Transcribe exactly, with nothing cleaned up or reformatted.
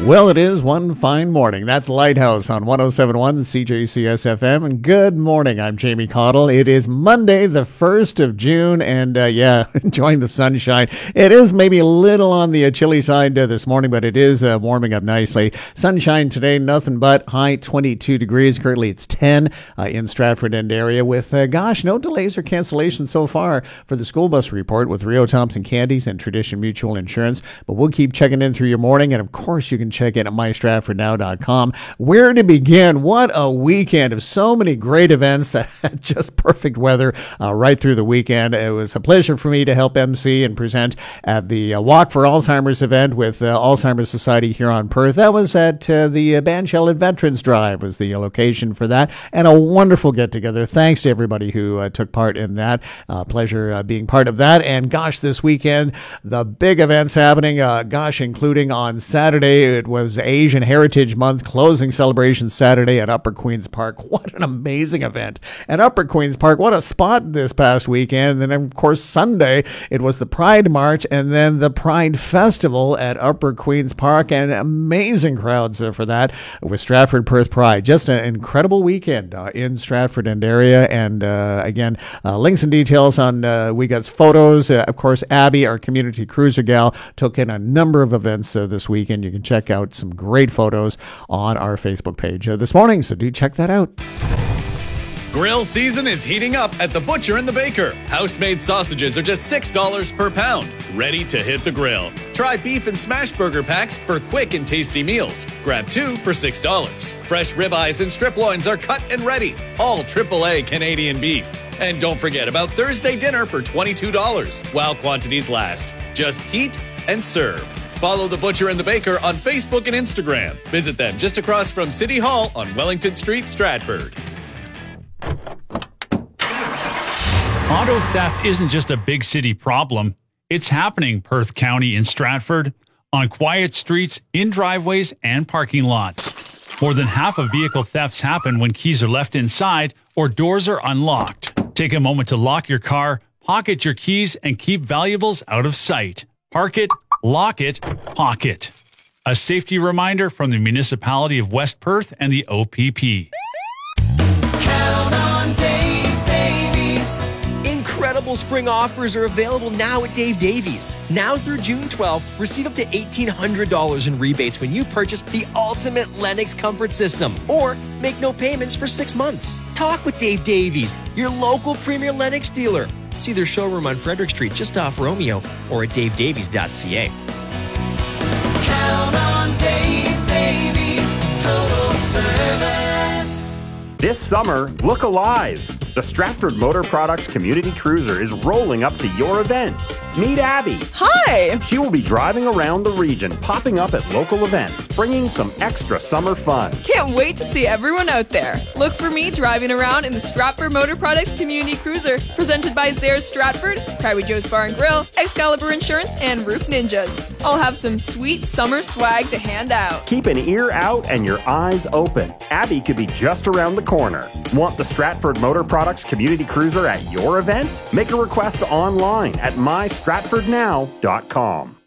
Well, it is one fine morning. That's Lighthouse on one oh seven point one C J C S F M. And good morning. I'm Jamie Cottle. It is Monday, the first of June. And uh, yeah, enjoying the sunshine. It is maybe a little on the uh, chilly side uh, this morning, but it is uh, warming up nicely. Sunshine today, nothing but high twenty-two degrees. Currently it's ten uh, in Stratford End area with, uh, gosh, no delays or cancellations so far for the school bus report with Rio Thompson Candies and Tradition Mutual Insurance. But we'll keep checking in through your morning. And of course, you can check in at my stratford now dot com. Where to begin? What a weekend of so many great events that had just perfect weather uh, right through the weekend. It was a pleasure for me to help M C and present at the uh, Walk for Alzheimer's event with uh, Alzheimer's Society here on Perth. That was at uh, the uh, Banshell at Veterans Drive was the uh, location for that, and a wonderful get-together. Thanks to everybody who uh, took part in that. Uh, pleasure uh, being part of that. And gosh, this weekend, the big events happening, uh, gosh, including on Saturday, it was Asian Heritage Month closing celebration Saturday at Upper Queen's Park. What an amazing event. At Upper Queen's Park, what a spot this past weekend. And then, of course, Sunday, it was the Pride March and then the Pride Festival at Upper Queen's Park, and amazing crowds uh, for that with Stratford Perth Pride. Just an incredible weekend uh, in Stratford and area. And uh, again, uh, links and details on uh, we got photos. Uh, of course, Abby, our community cruiser gal, took in a number of events uh, this weekend. You can check out some great photos on our Facebook page uh, this morning, so do check that out. Grill season is heating up at the Butcher and the Baker. House-made sausages are just six dollars per pound, ready to hit the grill. Try beef and smash burger packs for quick and tasty meals. Grab two for six dollars. Fresh ribeyes and strip loins are cut and ready, all triple A Canadian beef. And don't forget about Thursday dinner for twenty-two dollars while quantities last. Just heat and serve. Follow The Butcher and the Baker on Facebook and Instagram. Visit them just across from City Hall on Wellington Street, Stratford. Auto theft isn't just a big city problem. It's happening Perth County in Stratford, on quiet streets, in driveways, and parking lots. More than half of vehicle thefts happen when keys are left inside or doors are unlocked. Take a moment to lock your car, pocket your keys, and keep valuables out of sight. Park it, lock it, pocket. A safety reminder from the municipality of West Perth and the O P P. Count on Dave Davies. Incredible spring offers are available now at Dave Davies. Now through June twelfth, receive up to eighteen hundred dollars in rebates when you purchase the ultimate Lennox comfort system or make no payments for six months. Talk with Dave Davies, your local premier Lennox dealer. See their showroom on Frederick Street just off Romeo or at dave davies dot c a. Count on Dave Davies, total service. This summer, look alive. The Stratford Motor Products Community Cruiser is rolling up to your event. Meet Abby. Hi. She will be driving around the region, popping up at local events, bringing some extra summer fun. Can't wait to see everyone out there. Look for me driving around in the Stratford Motor Products Community Cruiser, presented by Zares Stratford, Private Joe's Bar and Grill, Excalibur Insurance, and Roof Ninjas. I'll have some sweet summer swag to hand out. Keep an ear out and your eyes open. Abby could be just around the corner. Want the Stratford Motor Products Community Cruiser at your event? Make a request online at my stratford now dot com.